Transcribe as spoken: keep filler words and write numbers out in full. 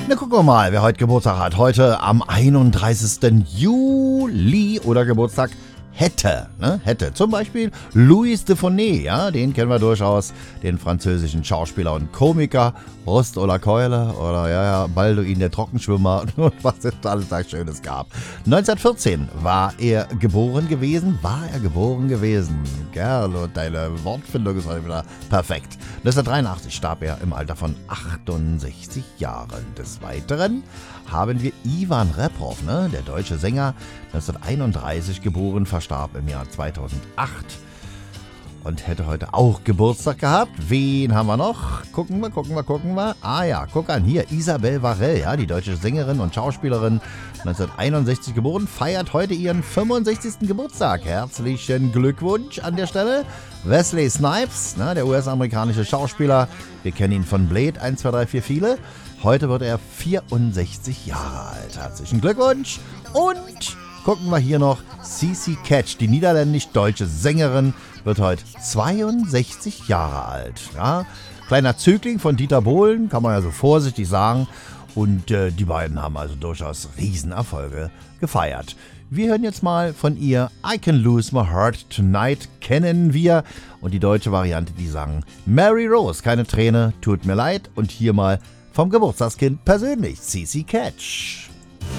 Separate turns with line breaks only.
Na, gucken wir mal, wer heute Geburtstag hat. Heute am einunddreißigsten Juli oder Geburtstag hätte, ne? Hätte. Zum Beispiel Louis de Funès, ja, den kennen wir durchaus, den französischen Schauspieler und Komiker, Brust oder Keule oder ja, ja, Balduin der Trockenschwimmer und was es alles da Schönes gab. neunzehnhundertvierzehn war er geboren gewesen, war er geboren gewesen. Gerl, und deine Wortfindung ist heute wieder perfekt. neunzehnhundertdreiundachtzig starb er im Alter von achtundsechzig Jahren. Des Weiteren haben wir Ivan Reprov, ne, der deutsche Sänger, neunzehnhunderteinunddreißig geboren, verstarb im Jahr zweitausendacht und hätte heute auch Geburtstag gehabt. Wen haben wir noch? Gucken wir, gucken wir, gucken wir. Ah ja, guck an, hier, Isabelle Varell, ja, die deutsche Sängerin und Schauspielerin, neunzehnhunderteinundsechzig geboren, feiert heute ihren fünfundsechzigsten Geburtstag. Herzlichen Glückwunsch an der Stelle. Wesley Snipes, ne, der U S-amerikanische Schauspieler, wir kennen ihn von Blade, eins, zwei, drei, vier, viele. Heute wird er vierundsechzig Jahre alt. Herzlichen Glückwunsch. Und gucken wir hier noch, Cici Catch, die niederländisch-deutsche Sängerin, wird heute zweiundsechzig Jahre alt. Ja? Kleiner Zögling von Dieter Bohlen, kann man ja so vorsichtig sagen. Und äh, die beiden haben also durchaus Riesenerfolge gefeiert. Wir hören jetzt mal von ihr I Can Lose My Heart Tonight, kennen wir. Und die deutsche Variante, die sagen Mary Rose, keine Träne, tut mir leid. Und hier mal vom Geburtstagskind persönlich, Cici Catch.